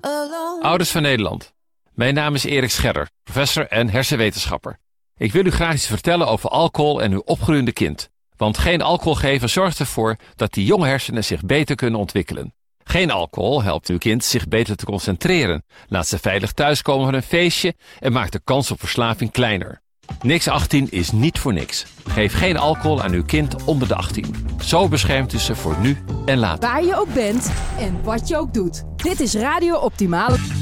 Ouders van Nederland. Mijn naam is Erik Scherder, professor en hersenwetenschapper. Ik wil u graag iets vertellen over alcohol en uw opgroeiende kind. Want geen alcohol geven zorgt ervoor dat die jonge hersenen zich beter kunnen ontwikkelen. Geen alcohol helpt uw kind zich beter te concentreren, laat ze veilig thuiskomen van een feestje en maakt de kans op verslaving kleiner. Niks 18 is niet voor niks. Geef geen alcohol aan uw kind onder de 18. Zo beschermt u ze voor nu en later. Waar je ook bent en wat je ook doet. Dit is Radio Optimale.